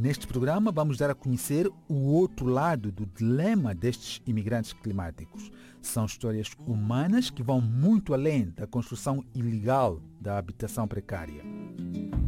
Neste programa vamos dar a conhecer o outro lado do dilema destes imigrantes climáticos. São histórias humanas que vão muito além da construção ilegal da habitação precária.